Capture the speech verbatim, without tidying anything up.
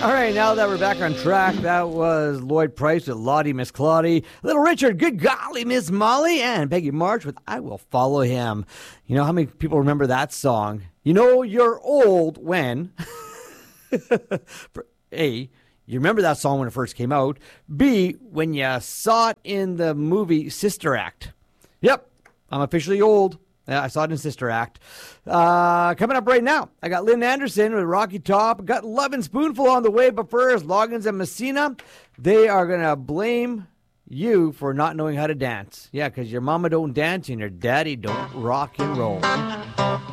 All right, now that we're back on track, that was Lloyd Price with Lottie Miss Claudie, Little Richard, Good Golly Miss Molly, and Peggy March with I Will Follow Him. You know how many people remember that song? You know you're old when... A, you remember that song when it first came out. B, when you saw it in the movie Sister Act. Yep, I'm officially old. Yeah, I saw it in Sister Act. Uh, coming up right now, I got Lynn Anderson with Rocky Top. Got Love and Spoonful on the way, but first, Loggins and Messina. They are going to blame you for not knowing how to dance. Yeah, because your mama don't dance and your daddy don't rock and roll.